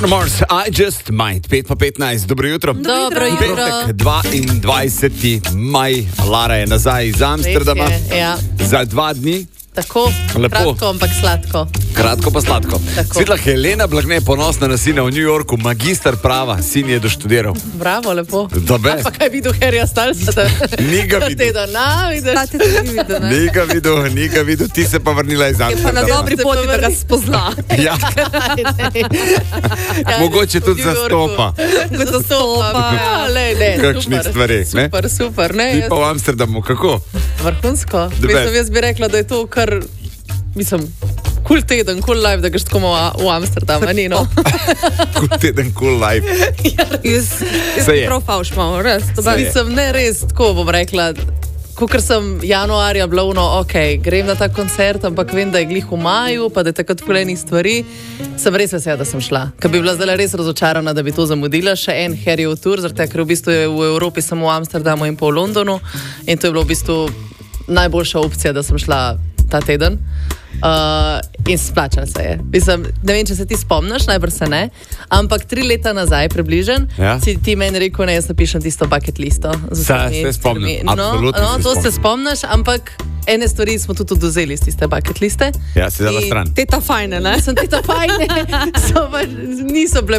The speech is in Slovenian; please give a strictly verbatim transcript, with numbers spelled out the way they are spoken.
Bruno Mars, I just might. pet pa petnajst, dobro jutro. Dobro jutro. Petek, dvaindvajseti maj, Lara je nazaj iz Amsterdama. Je, ja. Za dva dni. Tako, Lepo. kratko, ampak sladko. Kratko pa sladko. Svetla Helena Blagne, ponosna na sina v New Yorku, magister prava, sin je doštudiral. Bravo, lepo. Dobe. Pa kaj videl Harryja Stalsa? Ni ga videl. Na, vidiš. Ta te tudi videl, ne? Ni ga videl, ni ga videl, ti se pa vrnila iz Je pa na Amsterdama. dobri poti, da ga spozna. Ja, mogoče tudi zastopa. Kot zastopa. Ja, lej, ne, Kakšnih super. stvareh, ne? Super, super, ne? Ti pa v Amsterdamu, kako? Vrhunsko. The best. Mislim, jaz bi rekla, da je to kar, mislim, kul teden, kul life, da greš tako malo v Amsterdam, a ni no? Kul teden, cool life. Jaz, jaz Se bi je. prav favš malo, res. To Se je. Mislim, ne res, tako bom rekla. Ker sem januarja bila vno, ok, grem na ta koncert, ampak vem, da je glih v maju, pa da je takrat polenih stvari, sem res vesela, da sem šla. Ker bi bila zdaj res razočarana, da bi to zamudila. Še en Harryjev tur, zaradi tega, ker v bistvu je v Evropi samo v Amsterdamu in pa v Londonu. In to je bilo v bistvu najboljša opcija, da sem šla ta teden. Uh, in splačala se je. Mislim, ne vem, če se ti spomniš, najbrž se ne, ampak tri leta nazaj, približen, Ja. si ti meni rekel, ne, jaz napišem tisto bucket listo. z Se- vsemi se spomnim, stvarmi. No, absolutno no, se to spomnim. se spomniš, ampak ene stvari smo tudi odvzeli iz tiste bucket liste. Ja, si dala In- stran. Te ta fajne, ne? Sem ti to fajne, so pa, niso bile